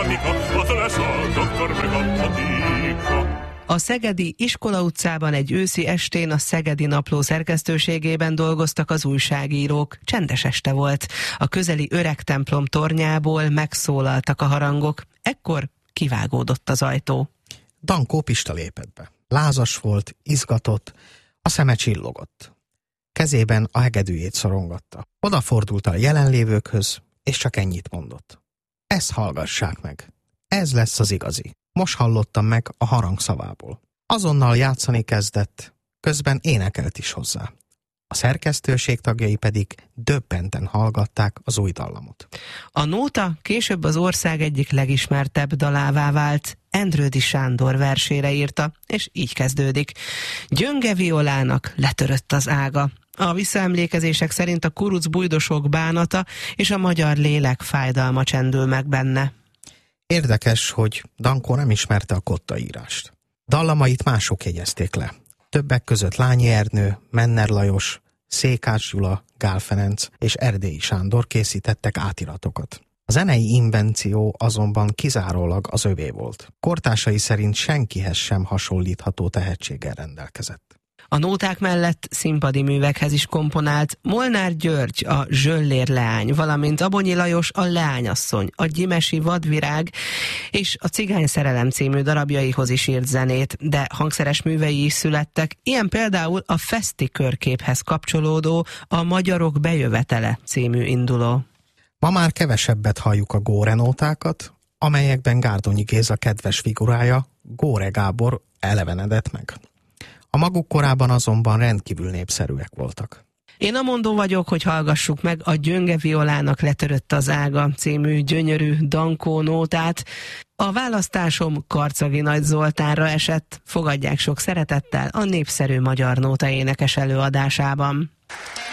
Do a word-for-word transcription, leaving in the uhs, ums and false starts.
amica, az lesz a doktor meg a patika. A szegedi Iskola utcában egy őszi estén a Szegedi Napló szerkesztőségében dolgoztak az újságírók. Csendes este volt. A közeli öreg templom tornyából megszólaltak a harangok. Ekkor kivágódott az ajtó. Dankó Pista lépett be. Lázas volt, izgatott, a szeme csillogott. Kezében a hegedűjét szorongatta. Odafordult a jelenlévőkhöz, és csak ennyit mondott. Ezt hallgassák meg. Ez lesz az igazi. Most hallottam meg a harang szavából. Azonnal játszani kezdett, közben énekelt is hozzá. A szerkesztőség tagjai pedig döbbenten hallgatták az új dallamot. A nóta később az ország egyik legismertebb dalává vált. Endrődy Sándor versére írta, és így kezdődik. Gyönge violának letörött az ága. A visszaemlékezések szerint a kuruc bujdosok bánata és a magyar lélek fájdalma csendül meg benne. Érdekes, hogy Dankó nem ismerte a kottaírást. Dallamait mások jegyezték le. Többek között Lányi Ernő, Menner Lajos, Székás Gyula, Gál Ferenc és Erdélyi Sándor készítettek átiratokat. A zenei invenció azonban kizárólag az övé volt. Kortársai szerint senkihez sem hasonlítható tehetséggel rendelkezett. A nóták mellett színpadi művekhez is komponált. Molnár György a Zsöllér leány, valamint Abonyi Lajos a Leányasszony, a Gyimesi Vadvirág és a Cigány szerelem című darabjaihoz is írt zenét, de hangszeres művei is születtek, ilyen például a Feszti körképhez kapcsolódó A Magyarok bejövetele című induló. Ma már kevesebbet halljuk a górenótákat, amelyekben Gárdonyi Géza kedves figurája, Góre Gábor elevenedett meg. A maguk korában azonban rendkívül népszerűek voltak. Én amondó vagyok, hogy hallgassuk meg a Gyönge violának letörött az ága című gyönyörű Dankó nótát. A választásom Karcagi Nagy Zoltánra esett. Fogadják sok szeretettel a népszerű magyar nóta énekes előadásában.